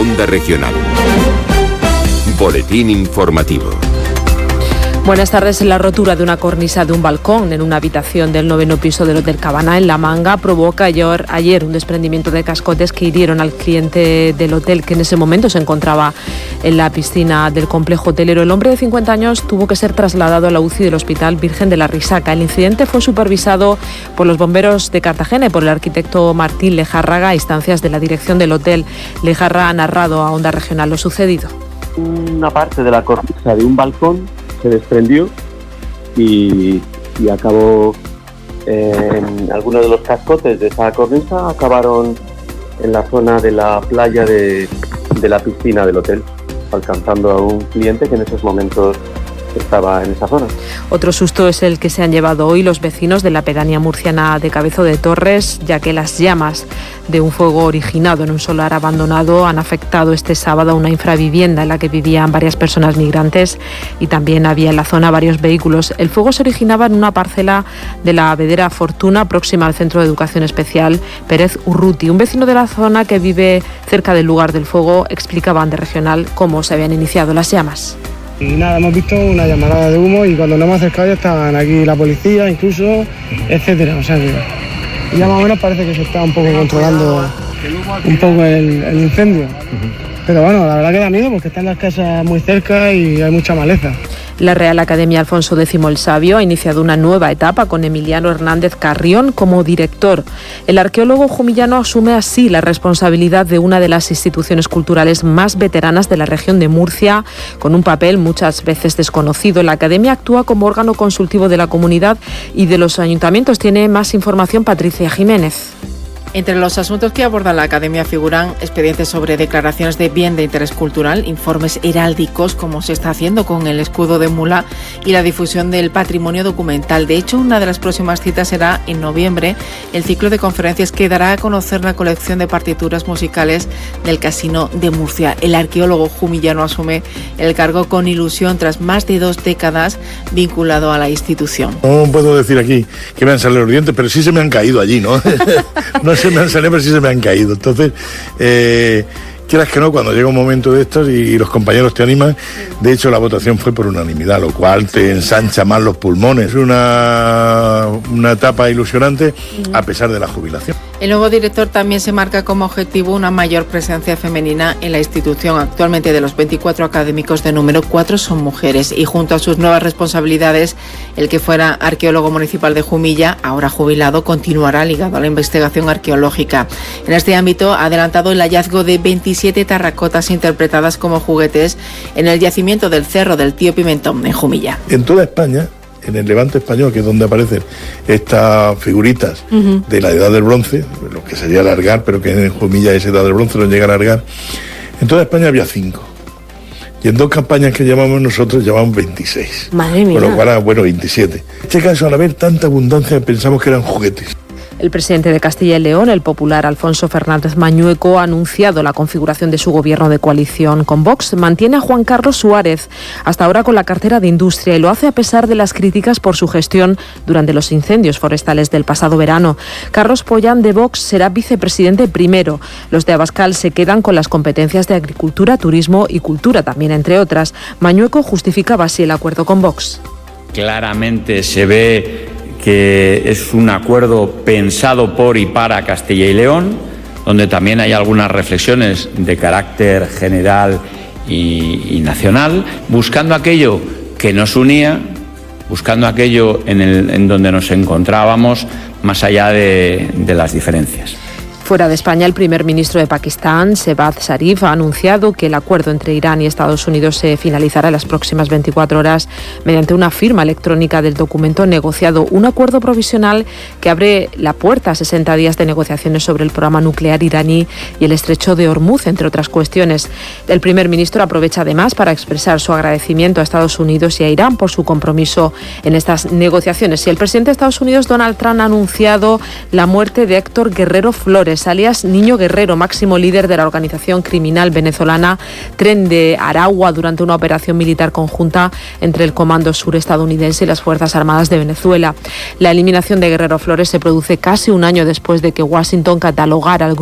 Onda Regional. Boletín informativo. Buenas tardes. La rotura de una cornisa de un balcón en una habitación del 9º piso del Hotel Cabana en La Manga provoca ayer un desprendimiento de cascotes que hirieron al cliente del hotel, que en ese momento se encontraba en la piscina del complejo hotelero. El hombre de 50 años tuvo que ser trasladado a la UCI del Hospital Virgen de la Risaca. El incidente fue supervisado por los bomberos de Cartagena y por el arquitecto Martín Lejárraga a instancias de la dirección del hotel. Lejarra ha narrado a Onda Regional lo sucedido. Una parte de la cornisa de un balcón se desprendió y acabó en algunos de los cascotes de esa cornisa, acabaron en la zona de la playa de la piscina del hotel, alcanzando a un cliente que en esos momentos estaba en esa zona. Otro susto es el que se han llevado hoy los vecinos de la pedanía murciana de Cabezo de Torres, ya que las llamas de un fuego originado en un solar abandonado han afectado este sábado a una infravivienda en la que vivían varias personas migrantes y también había en la zona varios vehículos. El fuego se originaba en una parcela de la Vedera Fortuna, próxima al Centro de Educación Especial Pérez Urruti. Un vecino de la zona que vive cerca del lugar del fuego explicaba a Onda Regional cómo se habían iniciado las llamas. Y nada, hemos visto una llamarada de humo y cuando nos hemos acercado ya estaban aquí la policía, incluso, etcétera. O sea que ya más o menos parece que se está un poco controlando un poco el incendio. Pero bueno, la verdad que da miedo porque están las casas muy cerca y hay mucha maleza. La Real Academia Alfonso X el Sabio ha iniciado una nueva etapa con Emiliano Hernández Carrión como director. El arqueólogo jumillano asume así la responsabilidad de una de las instituciones culturales más veteranas de la región de Murcia, con un papel muchas veces desconocido. La Academia actúa como órgano consultivo de la comunidad y de los ayuntamientos. Tiene más información Patricia Jiménez. Entre los asuntos que aborda la Academia figuran expedientes sobre declaraciones de bien de interés cultural, informes heráldicos, como se está haciendo con el escudo de mula, y la difusión del patrimonio documental. De hecho, una de las próximas citas será en noviembre, el ciclo de conferencias que dará a conocer la colección de partituras musicales del Casino de Murcia. El arqueólogo jumillano asume el cargo con ilusión tras más de 2 décadas vinculado a la institución. No puedo decir aquí que me han salido los dientes, pero sí se me han caído allí, ¿no? No se me han salido, pero sí se me han caído. Entonces, quieras que no, cuando llega un momento de estos y los compañeros te animan, de hecho la votación fue por unanimidad, lo cual te ensancha más los pulmones. Es una etapa ilusionante a pesar de la jubilación. El nuevo director también se marca como objetivo una mayor presencia femenina en la institución. Actualmente, de los 24 académicos de número, 4 son mujeres, y junto a sus nuevas responsabilidades, el que fuera arqueólogo municipal de Jumilla, ahora jubilado, continuará ligado a la investigación arqueológica. En este ámbito ha adelantado el hallazgo de 27 terracotas interpretadas como juguetes en el yacimiento del Cerro del Tío Pimentón en Jumilla. En toda España, en el Levante español, que es donde aparecen estas figuritas de la Edad del Bronce, lo que sería alargar, pero que en Jumilla es Edad del Bronce, no llega a alargar. En toda España había 5. Y en 2 campañas que llamamos nosotros, llevamos 26. Madre mía. Con lo cual, 27. En este caso, al haber tanta abundancia, pensamos que eran juguetes. El presidente de Castilla y León, el popular Alfonso Fernández Mañueco, ha anunciado la configuración de su gobierno de coalición con Vox. Mantiene a Juan Carlos Suárez, hasta ahora con la cartera de Industria, y lo hace a pesar de las críticas por su gestión durante los incendios forestales del pasado verano. Carlos Pollán, de Vox, será vicepresidente primero. Los de Abascal se quedan con las competencias de Agricultura, Turismo y Cultura, también entre otras. Mañueco justificaba así el acuerdo con Vox. Claramente se ve que es un acuerdo pensado por y para Castilla y León, donde también hay algunas reflexiones de carácter general y nacional, buscando aquello que nos unía, buscando aquello en donde nos encontrábamos, más allá de las diferencias. Fuera de España, el primer ministro de Pakistán, Shehbaz Sharif, ha anunciado que el acuerdo entre Irán y Estados Unidos se finalizará en las próximas 24 horas mediante una firma electrónica del documento negociado, un acuerdo provisional que abre la puerta a 60 días de negociaciones sobre el programa nuclear iraní y el estrecho de Hormuz, entre otras cuestiones. El primer ministro aprovecha además para expresar su agradecimiento a Estados Unidos y a Irán por su compromiso en estas negociaciones. Y el presidente de Estados Unidos, Donald Trump, ha anunciado la muerte de Héctor Guerrero Flores, alias Niño Guerrero, máximo líder de la organización criminal venezolana Tren de Aragua, durante una operación militar conjunta entre el Comando Sur estadounidense y las Fuerzas Armadas de Venezuela. La eliminación de Guerrero Flores se produce casi un año después de que Washington catalogara al